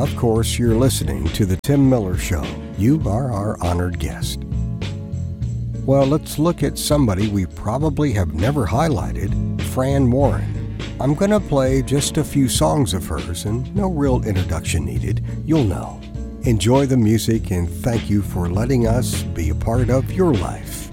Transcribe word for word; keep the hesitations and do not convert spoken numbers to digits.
Of course, you're listening to The Tim Miller Show. You are our honored guest. Well, let's look at somebody we probably have never highlighted, Fran Warren. I'm going to play just a few songs of hers and no real introduction needed. You'll know. Enjoy the music and thank you for letting us be a part of your life.